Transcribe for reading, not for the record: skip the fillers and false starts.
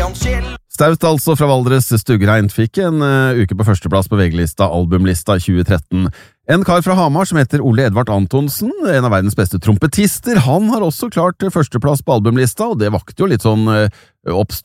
Staut altså fra Valdres Stugrein fikk en uke på førsteplass på VG-lista albumlista 2013. En kar fra Hamar som heter Ole Edvard Antonsen, en av verdens beste trompetister, han har også klart førsteplass på albumlista, og det vakte jo litt sånn